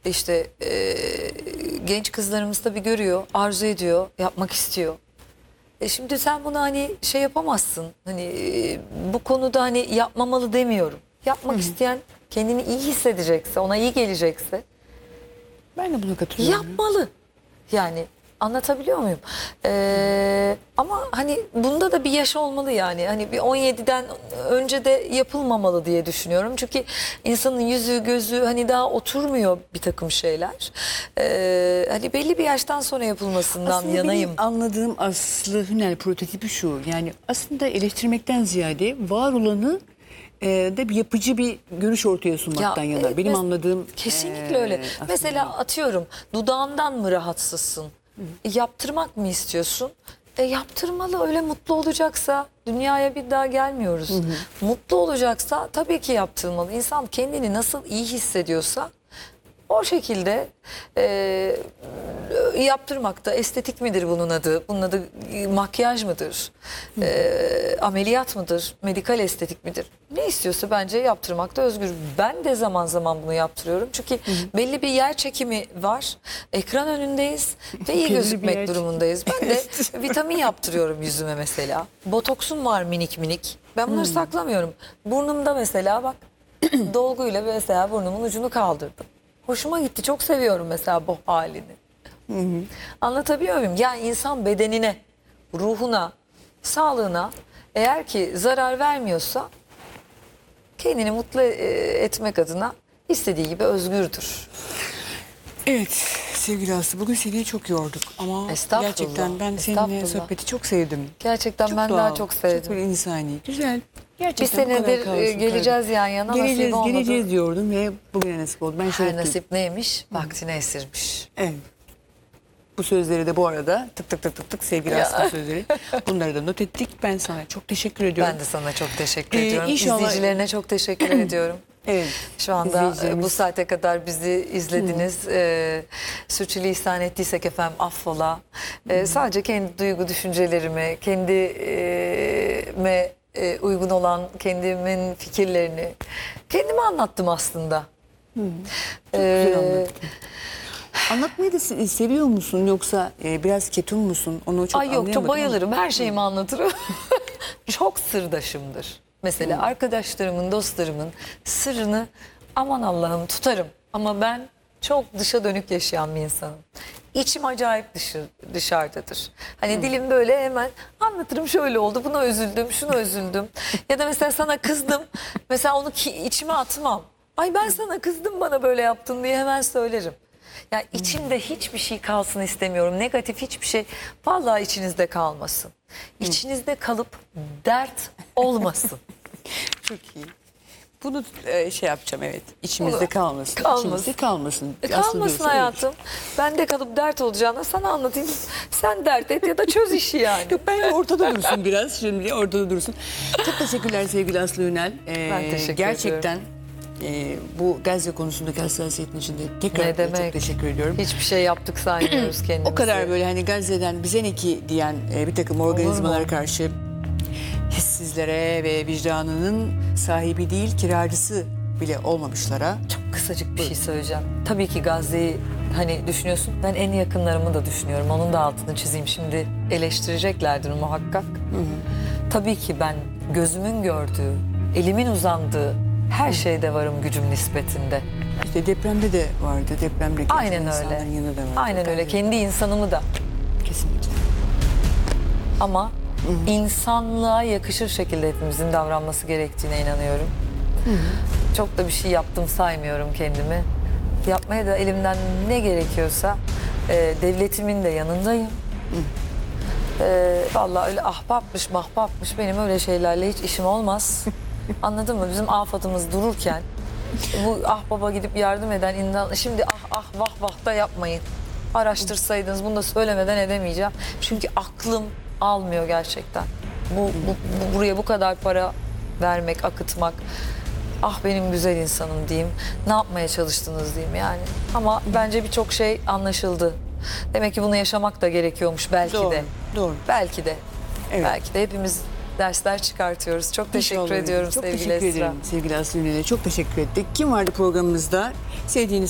işte genç kızlarımız tabii görüyor, arzu ediyor, yapmak istiyor. Şimdi sen bunu hani şey yapamazsın. Hani bu konuda hani yapmamalı demiyorum. Yapmak isteyen kendini iyi hissedecekse, ona iyi gelecekse Ben de buna katılıyorum. yapmalı. Yani anlatabiliyor muyum? Ama hani bunda da bir yaş olmalı yani. Hani bir 17'den önce de yapılmamalı diye düşünüyorum. Çünkü insanın yüzü gözü hani daha oturmuyor bir takım şeyler. Hani belli bir yaştan sonra yapılmasından Aslında yanayım. benim anladığım Aslı Hünel prototipi şu. Yani aslında eleştirmekten ziyade var olanı da bir yapıcı bir görüş ortaya sunmaktan yanar. Benim anladığım kesinlikle öyle. aslında. Mesela atıyorum, dudağından mı rahatsızsın? Yaptırmak mı istiyorsun? Yaptırmalı, öyle mutlu olacaksa dünyaya bir daha gelmiyoruz. Mutlu olacaksa tabii ki yaptırmalı. İnsan kendini nasıl iyi hissediyorsa o şekilde yaptırmakta. Estetik midir bunun adı? Bunun adı makyaj mıdır? Ameliyat mıdır? Medikal estetik midir? Ne istiyorsa bence yaptırmakta özgür. Ben de zaman zaman bunu yaptırıyorum. Çünkü belli bir yer çekimi var. Ekran önündeyiz ve iyi Belli bir gözükmek yer durumundayız. Ben de vitamin yaptırıyorum yüzüme mesela. Botoksum var minik minik. Ben bunları saklamıyorum. Burnumda mesela bak dolguyla mesela burnumun ucunu kaldırdım. Hoşuma gitti. Çok seviyorum mesela bu halini. Anlatabiliyor muyum? Yani insan bedenine, ruhuna, sağlığına eğer ki zarar vermiyorsa kendini mutlu etmek adına istediği gibi özgürdür. Evet sevgili Aslı, bugün seni çok yorduk ama Estağfurullah, gerçekten ben seninle estağfurullah. sohbeti çok sevdim. Gerçekten Çok ben doğal, daha çok sevdim. Çok böyle insani. Güzel. Bir Gerçekten bu kadar senedir kalsın, geleceğiz yan yana, nasip olmadı. Geleceğiz diyordum ve bugüne nasip oldu. Ben Her şerefliyim. nasip neymiş? Vaktine esirmiş. Evet. Bu sözleri de bu arada tık tık tık tık tık sevgili Aslı sözleri. Bunları da not ettik. Ben sana çok teşekkür ediyorum. Ben de sana çok teşekkür ediyorum. İnşallah- İzleyicilerine çok teşekkür ediyorum. Evet. Şu anda izleyicilerimiz- bu saate kadar bizi izlediniz. Sürçülisan ettiysek efendim affola. Sadece kendi duygu düşüncelerimi, kendime uygun olan kendimin fikirlerini kendime anlattım aslında. Güzel anlattın. Anlatmayı da seviyor musun yoksa biraz ketum musun? Onu çok Ay yok, anlayamadım çok ama. bayılırım. Her şeyimi anlatırım. Çok sırdaşımdır. Mesela arkadaşlarımın, dostlarımın sırrını aman Allah'ım tutarım. Ama ben çok dışa dönük yaşayan bir insanım. İçim acayip dışarıdadır. Hani dilim böyle hemen anlatırım, şöyle oldu, buna üzüldüm, şuna üzüldüm. Ya da mesela sana kızdım. Mesela onu içime atmam. Ay ben sana kızdım, bana böyle yaptın diye hemen söylerim. Yani içimde hiçbir şey kalsın istemiyorum. Negatif hiçbir şey vallahi içinizde kalmasın. İçinizde kalıp dert olmasın. Çok iyi. Bunu şey yapacağım, evet. İçimizde Bunu- kalmasın. kalmasın. İçimizde kalmasın. Aslı Kalmasın diyorsa hayatım. Bende kalıp dert olacağına sana anlatayım. Sen dert et ya da çöz işi yani. Yok, ben ortada dursun biraz. Şimdi ortada dursun. Çok teşekkürler sevgili Aslı Ünel. Ben teşekkür gerçekten bu Gazze konusundaki hassasiyetin için de tekrar Ne demek? çok teşekkür ediyorum. Hiçbir şey yaptık saymıyoruz kendimizi. O kadar böyle hani Gazze'den bize ne ki diyen bir takım organizmalara mu? karşı hissizlere ve vicdanının sahibi değil kiracısı bile olmamışlara. Çok kısacık bir şey söyleyeceğim. Tabii ki Gazze'yi hani düşünüyorsun. Ben en yakınlarımı da düşünüyorum. Onun da altını çizeyim. Şimdi eleştireceklerdir muhakkak. Tabii ki ben gözümün gördüğü, elimin uzandığı her şeyde varım gücüm nispetinde. İşte depremde de vardı. Depremde Aynen öyle. insanların yanında da vardı. Aynen öyle. Kendi insanımı da. Kesinlikle. Ama insanlığa yakışır şekilde hepimizin davranması gerektiğine inanıyorum. Çok da bir şey yaptım saymıyorum kendimi. Yapmaya da elimden ne gerekiyorsa devletimin de yanındayım. Vallahi öyle ahbapmış mahbapmış, benim öyle şeylerle hiç işim olmaz. Anladın mı? Bizim afatımız dururken bu ahbaba gidip yardım eden şimdi ah vah vah da yapmayın. Araştırsaydınız, bunu da söylemeden edemeyeceğim. Çünkü aklım almıyor gerçekten. Buraya bu kadar para vermek, akıtmak. Ah benim güzel insanım diyeyim. Ne yapmaya çalıştınız diyeyim yani. Ama bence birçok şey anlaşıldı. Demek ki bunu yaşamak da gerekiyormuş belki Doğru, de. doğru. Belki de. Evet. Belki de hepimiz dersler çıkartıyoruz. Çok teşekkür İnşallah. ediyorum Çok sevgili teşekkür Esra. ederim sevgili Aslı Ünel'e. Çok teşekkür ettik. Kim vardı programımızda? Sevdiğiniz